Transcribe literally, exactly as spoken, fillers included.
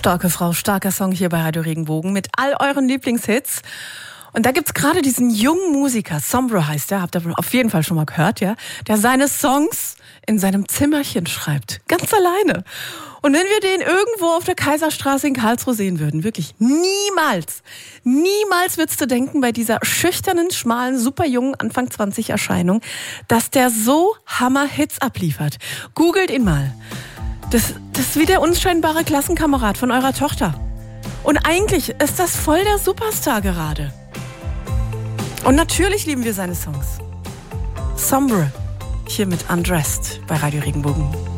Starke Frau, starker Song hier bei Radio Regenbogen mit all euren Lieblingshits. Und da gibt's gerade diesen jungen Musiker, Sombra heißt der, habt ihr auf jeden Fall schon mal gehört, ja, der seine Songs in seinem Zimmerchen schreibt, ganz alleine. Und wenn wir den irgendwo auf der Kaiserstraße in Karlsruhe sehen würden, wirklich niemals, niemals würdest du denken, bei dieser schüchternen, schmalen, super jungen Anfang zwanzig Erscheinung, dass der so Hammer-Hits abliefert. Googelt ihn mal. Das, das ist wie der unscheinbare Klassenkamerad von eurer Tochter. Und eigentlich ist das voll der Superstar gerade. Und natürlich lieben wir seine Songs. Sombra, hier mit Undressed bei Radio Regenbogen.